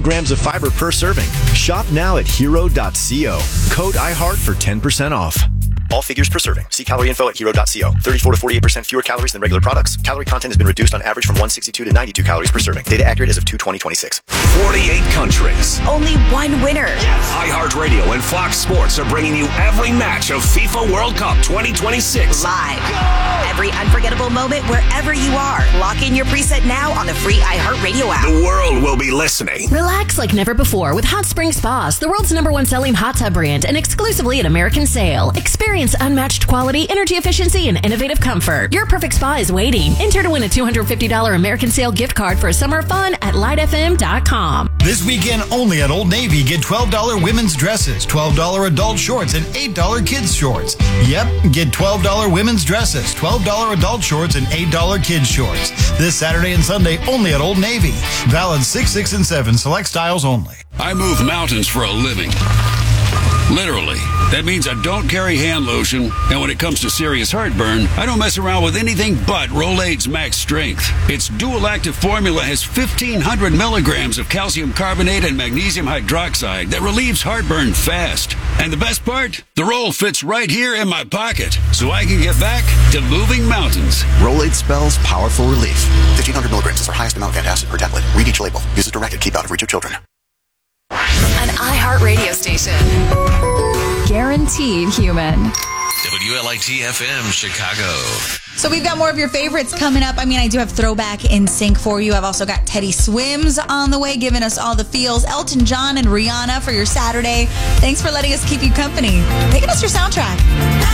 grams of fiber per serving. Shop now at hero.co. Code iHeart for 10% off. All figures per serving. See calorie info at hero.co. 34 to 48% fewer calories than regular products. Calorie content has been reduced on average from 162 to 92 calories per serving. Data accurate as of 2/2026. 48 countries. Only one winner. iHeartRadio and Fox Sports are bringing you every match of FIFA World Cup 2026. Live. Every unforgettable moment wherever you are. Lock in your preset now on the free iHeartRadio app. The world will be listening. Relax like never before with Hot Spring Spas, the world's #1 selling hot tub brand and exclusively at American Sale. Experience unmatched quality, energy efficiency, and innovative comfort. Your perfect spa is waiting. Enter to win a $250 American Sale gift card for summer fun at lightfm.com. This weekend only at Old Navy, get $12 women's dresses, $12 adult shorts, and $8 kids shorts. Yep, get $12 women's dresses, $12 adult shorts, and $8 kids shorts. This Saturday and Sunday only at Old Navy. Valid 6, 6, and 7. Select styles only. I move mountains for a living. Literally. That means I don't carry hand lotion, and when it comes to serious heartburn, I don't mess around with anything but Rolaids Max Strength. Its dual-active formula has 1,500 milligrams of calcium carbonate and magnesium hydroxide that relieves heartburn fast. And the best part? The roll fits right here in my pocket, so I can get back to moving mountains. Rolaids spells powerful relief. 1,500 milligrams is our highest amount of antacid per tablet. Read each label. Use as directed. Keep out of reach of children. An iHeart radio station. Guaranteed human. WLIT-FM Chicago. So we've got more of your favorites coming up. I mean, I do have Throwback in Sync for you. I've also got Teddy Swims on the way, giving us all the feels. Elton John and Rihanna for your Saturday. Thanks for letting us keep you company. Making us your soundtrack.